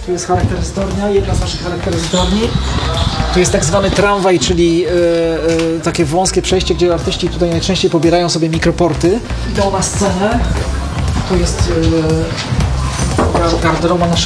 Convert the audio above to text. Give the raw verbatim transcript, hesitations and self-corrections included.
Tu jest charakteryzatornia, jedna z naszych charakteryzatorni. Tu jest tak zwany tramwaj, czyli e, e, takie wąskie przejście, gdzie artyści tutaj najczęściej pobierają sobie mikroporty. Idą na scenę. Tu jest e, garderoba naszego